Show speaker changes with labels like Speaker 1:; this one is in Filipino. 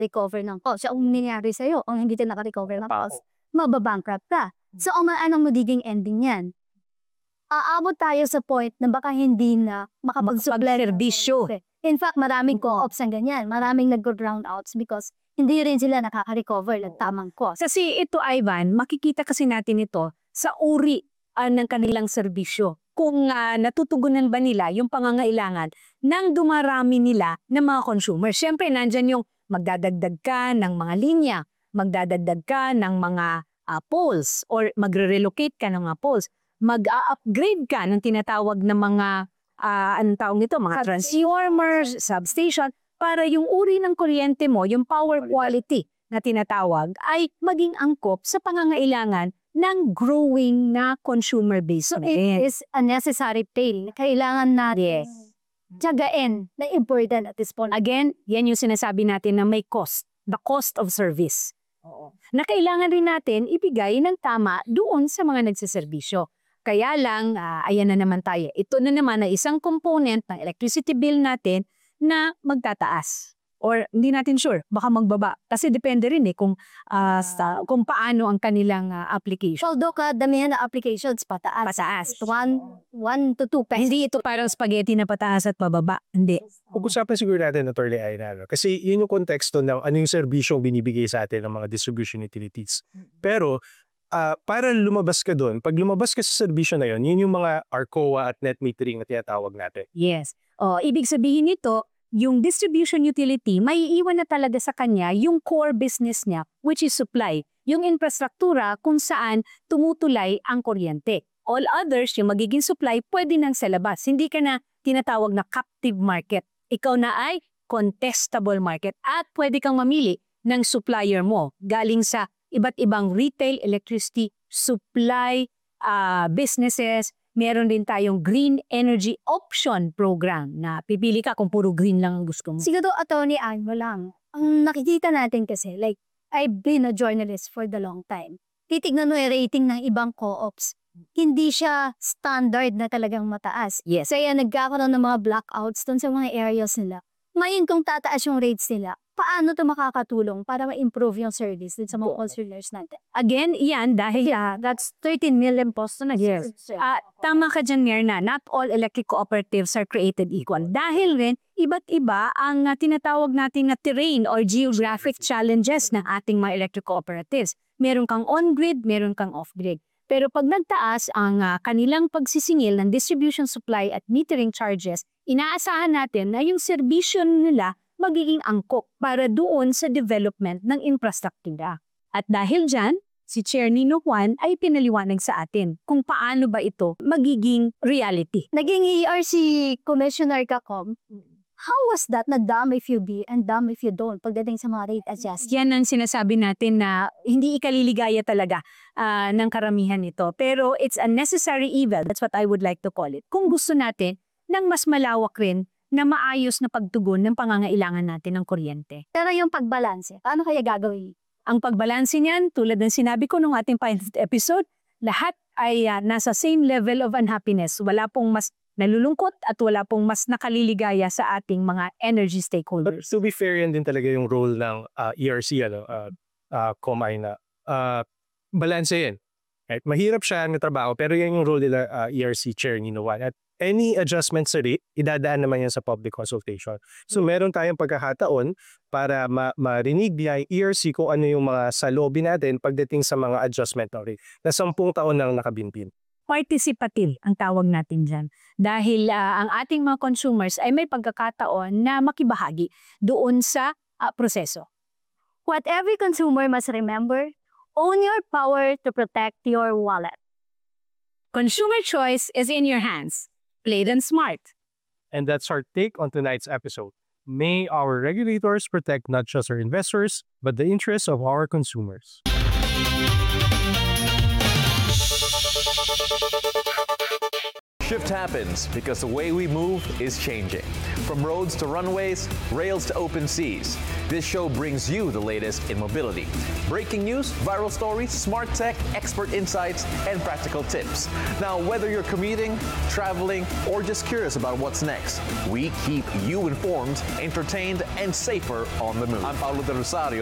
Speaker 1: recover ng cost. So, ang nangyari sa'yo, kung hindi ka naka-recover ng cost, mababankrupt ka. So, anong magiging ending yan? Aabot tayo sa point na baka hindi na makapag-supply ng serbisyo. In fact, maraming co-ops ang ganyan. Maraming nag-ground outs because hindi rin sila nakaka-recover ng tamang cost.
Speaker 2: Kasi ito, Ivan, makikita kasi natin ito sa uri ng kanilang serbisyo. Kung natutugunan ba nila yung pangangailangan ng dumarami nila ng mga consumers. Siyempre, nandyan yung magdadagdag ka ng mga linya, magdadagdag ka ng mga poles, or magre-relocate ka ng mga poles, mag-upgrade ka ng tinatawag na mga, anong tawag nito, mga transformers, substation, para yung uri ng kuryente mo, yung power quality na tinatawag, ay maging angkop sa pangangailangan ng growing na consumer base.
Speaker 1: So, it is a necessary pain. Kailangan natin tiyagain na important at this point.
Speaker 2: Again, yan yung sinasabi natin na may cost. The cost of service. Na kailangan rin natin ibigay ng tama doon sa mga nagsiservisyo. Kaya lang, ayan na naman tayo. Ito na naman na isang component ng electricity bill natin na magtataas. Or hindi natin sure, baka magbaba. Kasi depende rin kung paano ang kanilang application.
Speaker 1: Although damihan na applications, pataas.
Speaker 2: Pataas.
Speaker 1: 1 to 2 pesos.
Speaker 2: Hindi ito parang spaghetti na pataas at pababa. Hindi.
Speaker 3: Pag-usapan siguro natin na Attorney Aina. Kasi yun yung konteksto ng ano yung serbisyong binibigay sa atin ng mga distribution utilities. Pero para lumabas ka doon, pag lumabas ka sa serbisyo na yun yung mga ARCOA at net metering na tinatawag natin.
Speaker 2: Yes. Ibig sabihin nito, yung distribution utility, may iiwan na talaga sa kanya yung core business niya, which is supply. Yung infrastruktura kung saan tumutulay ang kuryente. All others, yung magiging supply, pwede nang sa labas. Hindi ka na tinatawag na captive market. Ikaw na ay contestable market at pwede kang mamili ng supplier mo galing sa iba't ibang retail, electricity, supply, businesses. Meron din tayong Green Energy Option Program na pipili ka kung puro green lang ang gusto mo.
Speaker 1: Siguro, Attorney Ann, lang. Ang nakikita natin kasi, like, I've been a journalist for the long time. Titignan mo yung rating ng ibang co-ops. Hindi siya standard na talagang mataas.
Speaker 2: Yes.
Speaker 1: Kaya nagkakaroon ng mga blackouts dun sa mga areas nila. Ngayon kung tataas yung rates nila, paano ito makakatulong para ma-improve yung service din sa mga consumers natin?
Speaker 2: Again, yan dahil
Speaker 1: That's 13 million posto na.
Speaker 2: yes. Tama ka dyan, Mirna. Not all electric cooperatives are created equal. Dahil rin, iba't iba ang tinatawag natin na terrain or geographic challenges ng ating mga electric cooperatives. Meron kang on-grid, meron kang off-grid. Pero pag nagtaas ang kanilang pagsisingil ng distribution supply at metering charges, inaasahan natin na yung serbisyo nila magiging angkop para doon sa development ng infrastruktura. At dahil dyan, si Chair Nino Juan ay pinaliwanag sa atin kung paano ba ito magiging reality.
Speaker 1: Naging ERC Commissioner ka, Com. How was that na dumb if you be and dumb if you don't pagdating sa mga rate adjustment?
Speaker 2: Yan ang sinasabi natin na hindi ikaliligaya talaga ng karamihan nito. Pero it's a necessary evil. That's what I would like to call it. Kung gusto natin ng mas malawak rin na maayos na pagtugon ng pangangailangan natin ng kuryente.
Speaker 1: Pero yung pagbalanse, paano kaya gagawin?
Speaker 2: Ang pagbalanse niyan, tulad ng sinabi ko nung ating pilot episode, lahat ay nasa same level of unhappiness. Wala pong mas nalulungkot at wala pong mas nakaliligaya sa ating mga energy stakeholders.
Speaker 3: But to be fair, yan din talaga yung role ng ERC, Com Aina. Balanse yan. Right? Mahirap siya ng trabaho, pero yan yung role nila ERC Chair Nino Juan. At any adjustment sa rate, idadaan naman yan sa public consultation. So meron tayong pagkakataon para marinig niya yung ERC kung ano yung mga saloobin natin pagdating sa mga adjustment ng rate na 10 taon nang nakabinbin.
Speaker 2: Participative ang tawag natin dyan. Dahil ang ating mga consumers ay may pagkakataon na makibahagi doon sa proseso.
Speaker 1: What every consumer must remember, own your power to protect your wallet.
Speaker 2: Consumer choice is in your hands. Play them smart.
Speaker 3: And that's our take on tonight's episode. May our regulators protect not just our investors, but the interests of our consumers.
Speaker 4: Shift happens because the way we move is changing. From roads to runways, rails to open seas. This show brings you the latest in mobility. Breaking news, viral stories, smart tech, expert insights, and practical tips. Now, whether you're commuting, traveling, or just curious about what's next, we keep you informed, entertained, and safer on the move. I'm Paulo de Rosario.